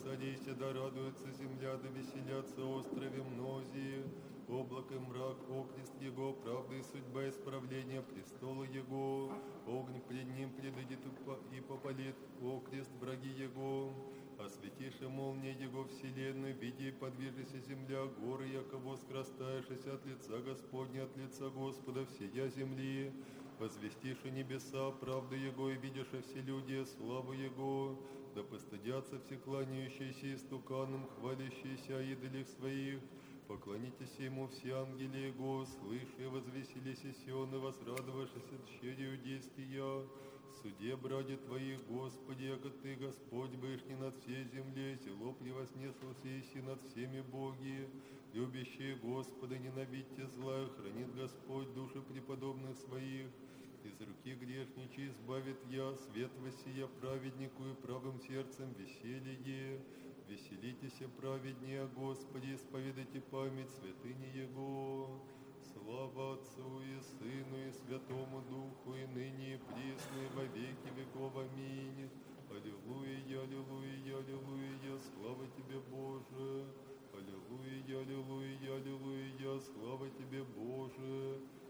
воцарися, да радуется земля, да веселятся острове мнозие. Облако мрак, окрест его, правда и судьба, исправление престола его. Огонь пред ним предыдет и попалит окрест враги его. Осветиша молния его вселенной, види и подвижися земля, горы, яко воскрастаешься от лица Господня, от лица Господа всея земли. Возвестиша небеса, правду Его, и видиша все люди славу Его. Да постыдятся все кланяющиеся истуканам, хвалящиеся о идолях своих. Поклонитесь Ему все ангели Его, слыши, возвеселись Сион, и возрадовавшись от щери иудейские. Суде, бради Твоих, Господи, яко Ты, Господь, Вышний над всей землей, село превознесался Иси над всеми боги. Любящие Господа, ненавидьте зла, хранит Господь души преподобных своих. Из руки грешничей избавит я, свет воссия праведнику и правым сердцем веселье. Веселитесь, праведнее, Господи, исповедайте память святыни Его. Слава Отцу и Сыну и Святому Духу, и ныне